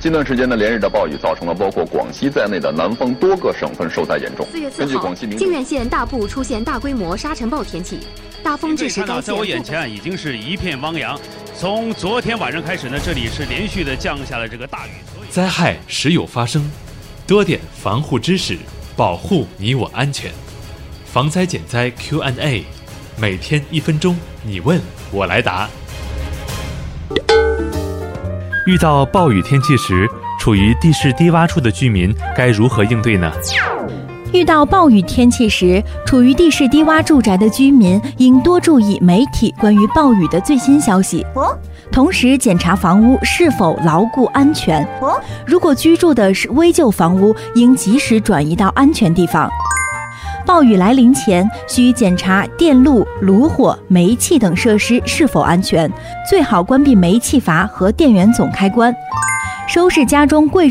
近段时间的连日的暴雨，造成了包括广西在内的南方多个省份受灾严重。 4月4号，靖远县大部出现大规模沙尘暴天气，大风致使该县。 在我眼前已经是一片汪洋。从昨天晚上开始呢，这里是连续的降下了这个大雨。 灾害时有发生，多点防护知识，保护你我安全。防灾减灾 Q&A， 每天1分钟，你问我来答。遇到暴雨天气时，处于地势低洼处的居民该如何应对呢？ 遇到暴雨天气时，处于地势低洼住宅的居民应多注意媒体关于暴雨的最新消息，同时检查房屋是否牢固安全。如果居住的是危旧房屋，应及时转移到安全地方。暴雨来临前，需检查电路、炉火、煤气等设施是否安全，最好关闭煤气阀和电源总开关。收拾家中贵